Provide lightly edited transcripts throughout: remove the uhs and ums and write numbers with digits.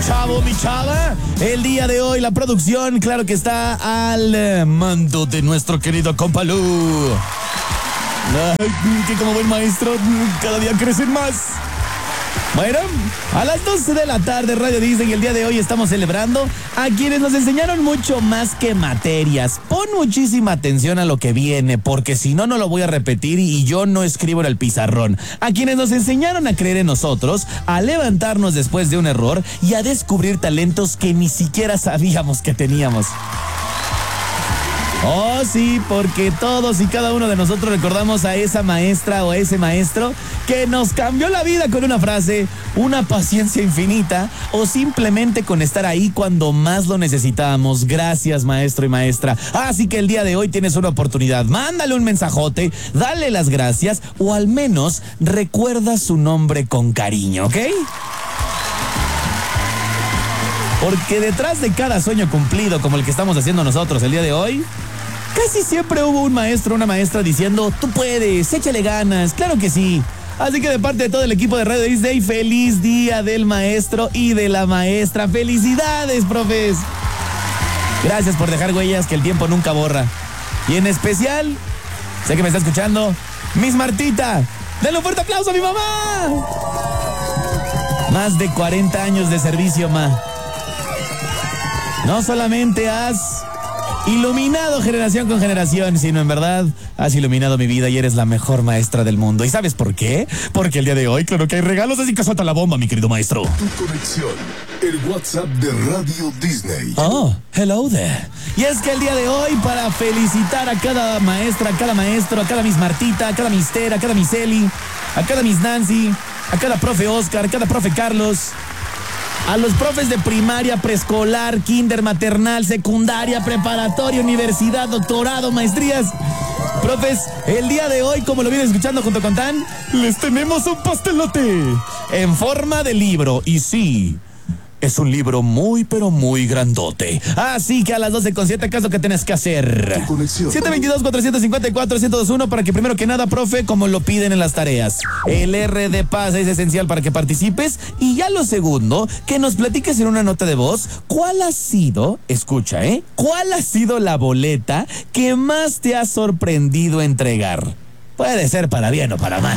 chavo, mi chava. El día de hoy la producción, claro que está al mando de nuestro querido compa Lu. Ay, que como buen maestro, cada día crecen más. Bueno, a las 12 de la tarde, Radio Disney, y el día de hoy estamos celebrando a quienes nos enseñaron mucho más que materias. Pon muchísima atención a lo que viene, porque si no, no lo voy a repetir y yo no escribo en el pizarrón. A quienes nos enseñaron a creer en nosotros, a levantarnos después de un error y a descubrir talentos que ni siquiera sabíamos que teníamos. Oh, sí, porque todos y cada uno de nosotros recordamos a esa maestra o a ese maestro que nos cambió la vida con una frase, una paciencia infinita o simplemente con estar ahí cuando más lo necesitábamos. Gracias, maestro y maestra. Así que el día de hoy tienes una oportunidad. Mándale un mensajote, dale las gracias o al menos recuerda su nombre con cariño, ¿ok? Porque detrás de cada sueño cumplido como el que estamos haciendo nosotros el día de hoy, casi siempre hubo un maestro o una maestra diciendo, tú puedes, échale ganas, claro que sí. Así que de parte de todo el equipo de Radio Disney, feliz día del maestro y de la maestra. ¡Felicidades, profes! Gracias por dejar huellas que el tiempo nunca borra. Y en especial, sé que me está escuchando, Miss Martita. ¡Denle un fuerte aplauso a mi mamá! Más de 40 años de servicio, ma. No solamente has iluminado generación con generación, sino en verdad has iluminado mi vida y eres la mejor maestra del mundo. ¿Y sabes por qué? Porque el día de hoy, claro que hay regalos, así que suelta la bomba, mi querido maestro. Tu conexión, el WhatsApp de Radio Disney. Oh, hello there. Y es que el día de hoy, para felicitar a cada maestra, a cada maestro, a cada Miss Martita, a cada Miss Tera, a cada Miss Eli, a cada Miss Nancy, a cada profe Oscar, a cada profe Carlos, a los profes de primaria, preescolar, kinder, maternal, secundaria, preparatoria, universidad, doctorado, maestrías. Profes, el día de hoy, como lo vienen escuchando junto con Tan, les tenemos un pastelote en forma de libro. Y sí, es un libro muy, pero muy grandote. Así que a las 12:07, ¿qué es lo que tienes que hacer? 722-454-1021 para que primero que nada, profe, como lo piden en las tareas, el R de paz es esencial para que participes. Y ya lo segundo, que nos platiques en una nota de voz cuál ha sido, escucha, ¿cuál ha sido la boleta que más te ha sorprendido entregar? Puede ser para bien o para mal.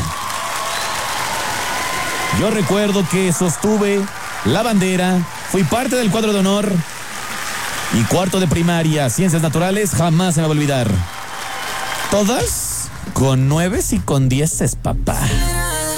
Yo recuerdo que sostuve la bandera, fui parte del cuadro de honor y cuarto de primaria, ciencias naturales, jamás se me va a olvidar. Todas con 9 y con 10, papá.